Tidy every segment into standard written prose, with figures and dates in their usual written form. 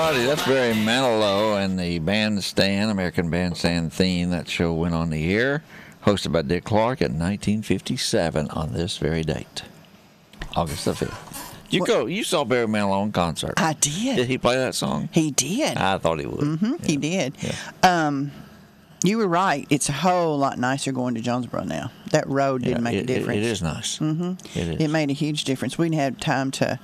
righty, that's Barry Manilow and the Bandstand, American Bandstand theme. That show went on the air, hosted by Dick Clark in 1957 on this very date, August the 5th. You saw Barry Manilow in concert. I did. Did he play that song? He did. I thought he would. Mm-hmm, Yeah. He did. Yeah. You were right. It's a whole lot nicer going to Jonesboro now. That road didn't make a difference. It is nice. Mm-hmm. It is. It made a huge difference. We didn't have time to.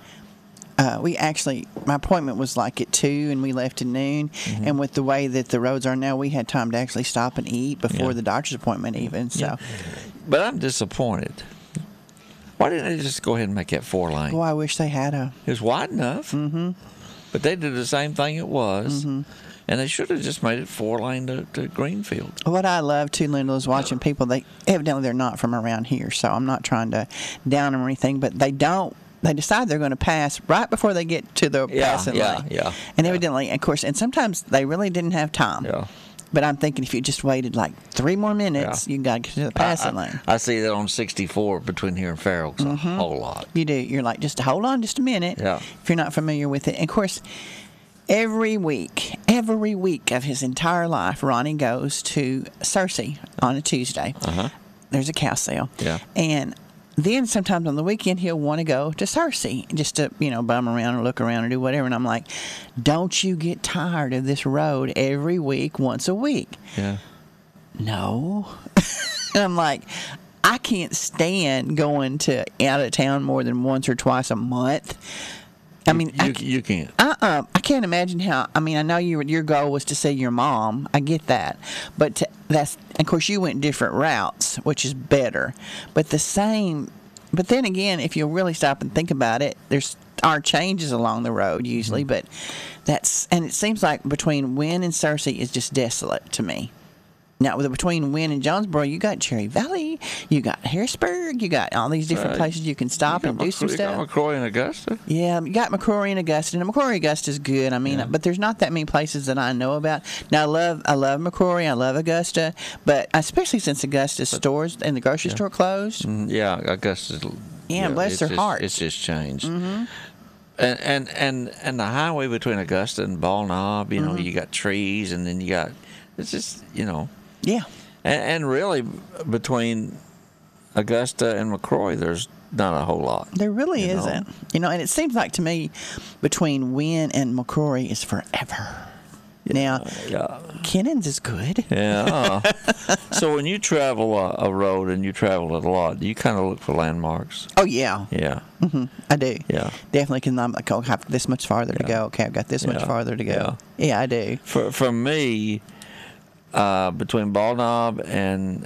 My appointment was like at 2 and we left at noon. Mm-hmm. And with the way that the roads are now, we had time to actually stop and eat before the doctor's appointment even. So, Yeah. But I'm disappointed. Why didn't they just go ahead and make that 4-lane? I wish they had a. It was wide enough. Mm-hmm. But they did the same thing it was. Mm-hmm. And they should have just made it 4-lane to Greenfield. What I love too, Linda, is watching people. Evidently they're not from around here, so I'm not trying to down them or anything. But they decide they're going to pass right before they get to the passing lane. Yeah. And evidently, of course, and sometimes they really didn't have time. Yeah. But I'm thinking if you just waited like 3 more minutes, you got to get to the passing lane. I see that on 64 between here and Fair Oaks a whole lot. You do. You're like, just hold on just a minute. Yeah. If you're not familiar with it. And of course, every week of his entire life, Ronnie goes to Searcy on a Tuesday. Uh-huh. There's a cow sale. Yeah. And then sometimes on the weekend he'll want to go to Searcy just to, bum around or look around or do whatever. And I'm like, don't you get tired of this road every week, once a week? Yeah. No. And I'm like, I can't stand going to out of town more than once or twice a month. I mean, you can't. I can't imagine how. I mean, I know your goal was to see your mom. I get that, but of course you went different routes, which is better. But the same. But then again, if you really stop and think about it, there's are changes along the road usually. But and it seems like between Wynn and Searcy is just desolate to me. Now, between Wynn and Jonesboro, you got Cherry Valley, you got Harrisburg, you got all these different places you can stop and do some stuff. You got McCrory and Augusta. Yeah, you got McCrory and Augusta, and McCrory Augusta is good. I mean, but there's not that many places that I know about. Now, I love McCrory, I love Augusta, but especially since Augusta's stores and the grocery store closed. Yeah, Augusta's. Yeah, bless their heart. It's just changed. Mm-hmm. And the highway between Augusta and Ball Knob, you got trees, and then you got it's just Yeah. And really, between Augusta and McCrory, there's not a whole lot. There really isn't. And it seems like to me, between Wynn and McCrory is forever. Now, Kennens is good. Yeah. So when you travel a road and you travel it a lot, you kind of look for landmarks. Oh, yeah. Yeah. Mm-hmm. I do. Yeah. Definitely, because I'm like, I have this much farther to go. Okay, I've got this much farther to go. Yeah, I do. For me, between Ball Knob and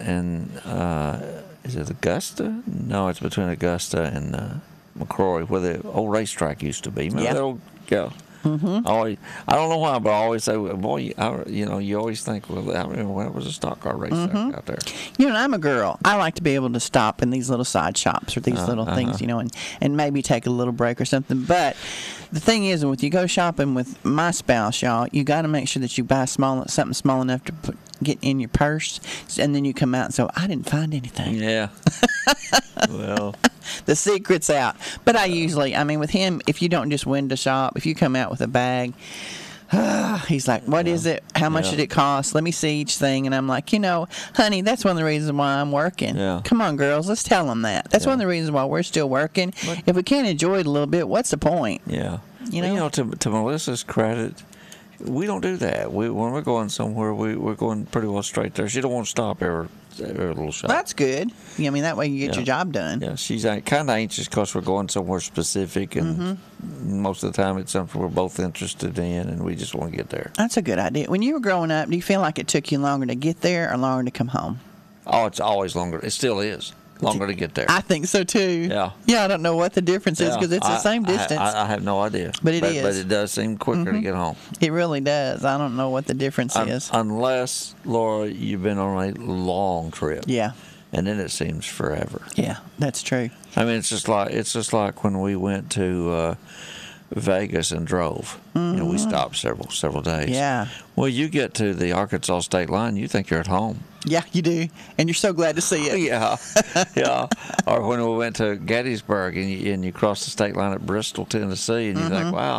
is it Augusta? No, it's between Augusta and McCrory, where the old racetrack used to be. Remember that old, Mm-hmm. I don't know why, but I always say, boy, you always think, well, I remember when it was a stock car racetrack out there. I'm a girl. I like to be able to stop in these little side shops or these little things, and maybe take a little break or something. But the thing is, when you go shopping with my spouse, y'all, you got to make sure that you buy something small enough to get in your purse, and then you come out and say, I didn't find anything. Yeah. Well, the secret's out. But with him, if you don't just window shop, if you come out with a bag, he's like, what is it? How much did it cost? Let me see each thing. And I'm like, honey, that's one of the reasons why I'm working. Yeah. Come on, girls, let's tell them that. That's one of the reasons why we're still working. If we can't enjoy it a little bit, what's the point? Yeah. To Melissa's credit, we don't do that. When we're going somewhere, we're going pretty well straight there. She don't want to stop every little shop. That's good. That way you get your job done. Yeah, she's kind of anxious because we're going somewhere specific, and most of the time it's something we're both interested in, and we just want to get there. That's a good idea. When you were growing up, do you feel like it took you longer to get there or longer to come home? Oh, it's always longer. It still is. Longer to get there. I think so too. Yeah. Yeah, I don't know what the difference is because it's the same distance. I have no idea. But it is. But it does seem quicker to get home. It really does. I don't know what the difference is. Unless, Laura, you've been on a long trip. Yeah. And then it seems forever. Yeah, that's true. I mean, it's just like when we went to Vegas and drove. We stopped several days. Yeah. Well, you get to the Arkansas state line, you think you're at home. Yeah, you do, and you're so glad to see it. Yeah, yeah. Or when we went to Gettysburg and you cross the state line at Bristol, Tennessee, and you think, wow.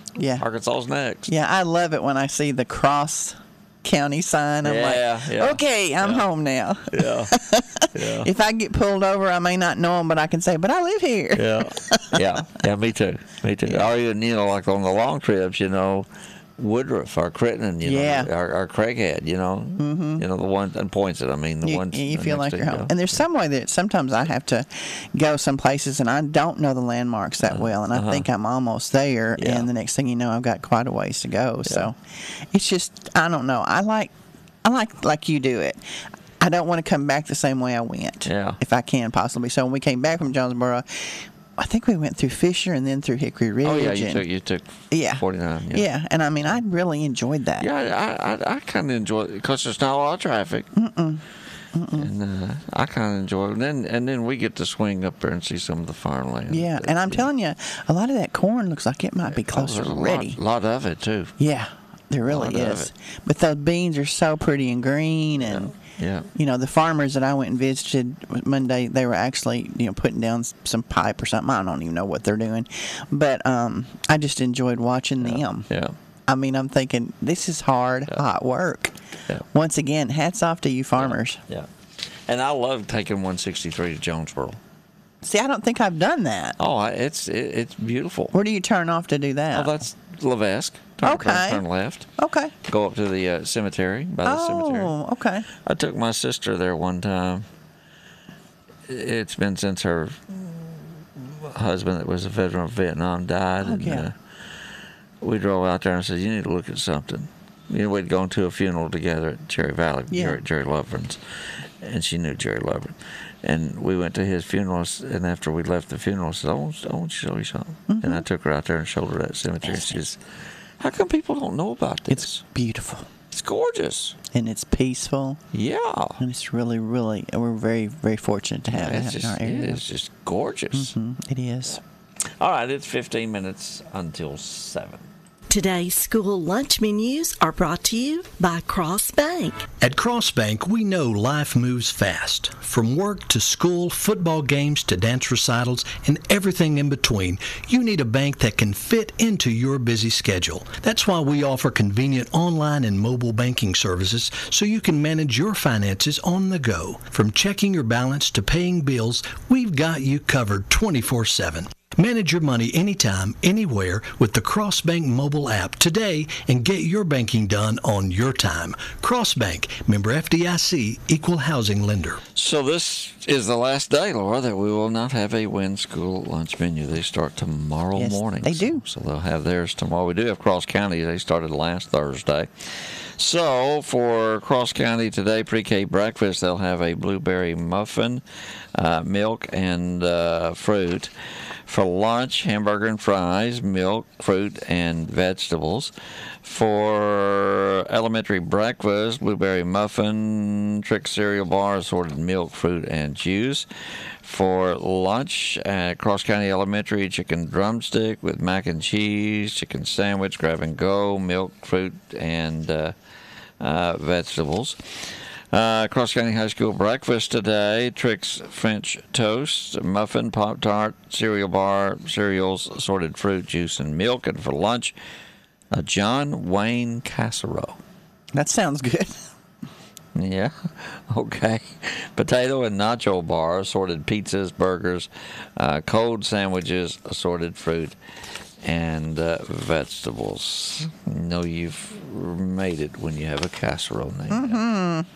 Yeah. Arkansas's next. Yeah, I love it when I see the Cross County sign. I'm like, okay, I'm home now. Yeah. Yeah. If I get pulled over, I may not know them, but I can say, but I live here. Yeah. Me too. Or even, like on the long trips, Woodruff or Crittenden, or Craighead, the one and Poinsett. I mean, the ones you feel like you're home. Go. And there's some way that sometimes I have to go some places and I don't know the landmarks that well, and I think I'm almost there, and the next thing you know, I've got quite a ways to go. So it's just, I don't know. I like you do it. I don't want to come back the same way I went, if I can possibly. So when we came back from Jonesboro, I think we went through Fisher and then through Hickory Ridge. Oh yeah, you took 49. Yeah, and I mean, I really enjoyed that. Yeah, I kind of enjoy it because there's not a lot of traffic. And I kind of enjoy it. And then we get to swing up there and see some of the farmland. Yeah, and I'm telling you, a lot of that corn looks like it might be closer ready. A lot of it too. Yeah, there really is. But those beans are so pretty and green, and the farmers that I went and visited Monday, they were actually putting down some pipe or something. I don't even know what they're doing, but I just enjoyed watching them. Yeah. I mean, I'm thinking this is hard, hot work. Yeah. Once again, hats off to you farmers. Yeah. And I love taking 163 to Jonesboro. See, I don't think I've done that. Oh, it's beautiful. Where do you turn off to do that? Oh, that's Levesque. Turn left. Okay. Go up to the cemetery, by the cemetery. Oh, okay. I took my sister there one time. It's been since her husband, that was a veteran of Vietnam, died. And we drove out there and said, you need to look at something. We'd gone to a funeral together at Cherry Valley, Jerry Lovren's, and she knew Jerry Lovren. And we went to his funeral, and after we left the funeral, I said, I want to show you something. Mm-hmm. And I took her out there and showed her that cemetery. She says, how come people don't know about this? It's beautiful. It's gorgeous. And it's peaceful. Yeah. And it's really, really, we're very, very fortunate to have it in our area. It's just gorgeous. Mm-hmm. It is. All right, it's 15 minutes until 7. Today's school lunch menus are brought to you by Cross Bank. At Cross Bank, we know life moves fast. From work to school, football games to dance recitals, and everything in between, you need a bank that can fit into your busy schedule. That's why we offer convenient online and mobile banking services so you can manage your finances on the go. From checking your balance to paying bills, we've got you covered 24/7. Manage your money anytime, anywhere with the Crossbank mobile app today and get your banking done on your time. Crossbank, member FDIC, equal housing lender. So this is the last day, Laura, that we will not have a Win School lunch menu. They start tomorrow morning. They do. So they'll have theirs tomorrow. We do have Cross County. They started last Thursday. So for Cross County today, pre-K breakfast, they'll have a blueberry muffin, milk, and fruit. For lunch, hamburger and fries, milk, fruit, and vegetables. For elementary breakfast, blueberry muffin, Trick cereal bar, assorted milk, fruit, and juice. For lunch at Cross County Elementary, chicken drumstick with mac and cheese, chicken sandwich, grab and go, milk, fruit, and vegetables. Cross County High School breakfast today, Trix French toast, muffin, Pop-Tart, cereal bar, cereals, assorted fruit, juice, and milk. And for lunch, a John Wayne casserole. That sounds good. Yeah, okay. Potato and nacho bar, assorted pizzas, burgers, cold sandwiches, assorted fruit, and vegetables. No, you've made it when you have a casserole name. Mm-hmm.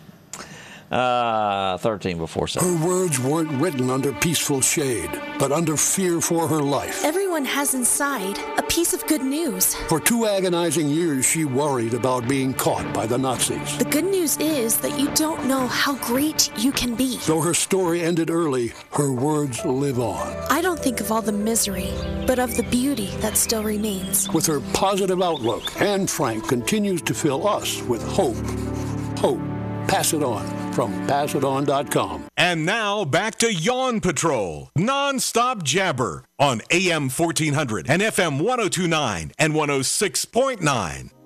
13 before 7. Her words weren't written under peaceful shade, but under fear for her life. Everyone has inside a piece of good news. For 2 agonizing years, she worried about being caught by the Nazis. The good news is that you don't know how great you can be. Though her story ended early, her words live on. I don't think of all the misery, but of the beauty that still remains. With her positive outlook, Anne Frank continues to fill us with hope. Hope. Pass it on from passiton.com. And now back to Yawn Patrol, non-stop jabber on AM 1400 and FM 1029 and 106.9.